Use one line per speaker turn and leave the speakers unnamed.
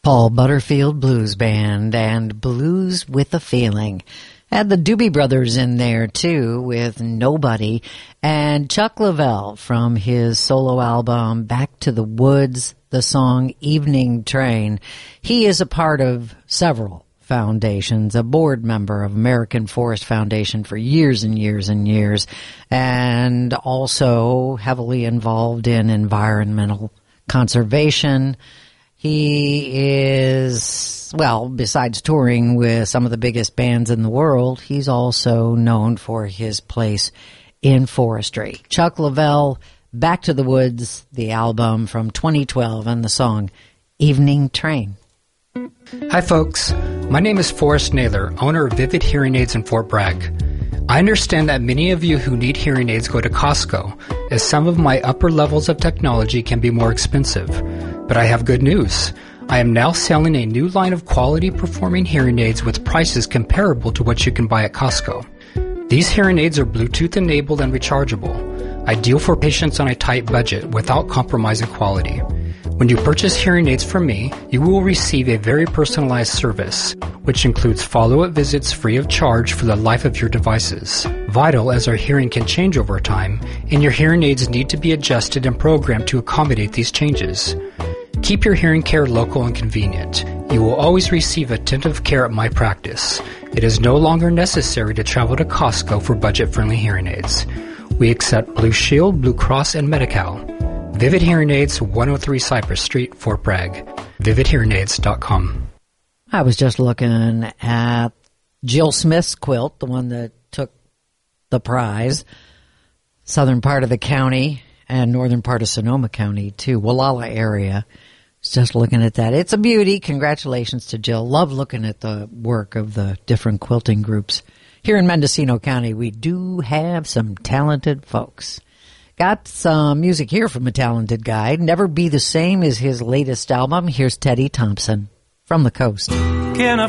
Paul Butterfield Blues Band and Blues with a Feeling. Had the Doobie Brothers in there too with Nobody, and Chuck Leavell from his solo album Back to the Woods, the song Evening Train. He is a part of several foundations, a board member of American Forest Foundation for years and years and years, and also heavily involved in environmental conservation. He is, well, besides touring with some of the biggest bands in the world, he's also known for his place in forestry. Chuck Leavell, Back to the Woods, the album from 2012, and the song Evening Train.
Hi folks, my name is Forrest Naylor, owner of Vivid Hearing Aids in Fort Bragg. I understand that many of you who need hearing aids go to Costco, as some of my upper levels of technology can be more expensive. But I have good news. I am now selling a new line of quality performing hearing aids with prices comparable to what you can buy at Costco. These hearing aids are Bluetooth enabled and rechargeable, ideal for patients on a tight budget without compromising quality. When you purchase hearing aids from me, you will receive a very personalized service, which includes follow-up visits free of charge for the life of your devices. Vital, as our hearing can change over time, and your hearing aids need to be adjusted and programmed to accommodate these changes. Keep your hearing care local and convenient. You will always receive attentive care at my practice. It is no longer necessary to travel to Costco for budget-friendly hearing aids. We accept Blue Shield, Blue Cross, and Medi-Cal. Vivid Hearing Aids, 103 Cypress Street, Fort Bragg. VividHearingAids.com.
I was just looking at Jill Smith's quilt, the one that took the prize. Southern part of the county and northern part of Sonoma County, too. Wallala area. Just looking at that. It's a beauty. Congratulations to Jill. Love looking at the work of the different quilting groups. Here in Mendocino County, we do have some talented folks. Got some music here from a talented guy. Never Be the Same is his latest album. Here's Teddy Thompson from the coast.
Can I